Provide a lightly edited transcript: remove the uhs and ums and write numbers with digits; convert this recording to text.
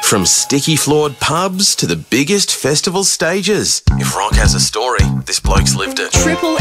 From sticky-floored pubs to the biggest festival stages. If rock has a story, this bloke's lived it. Triple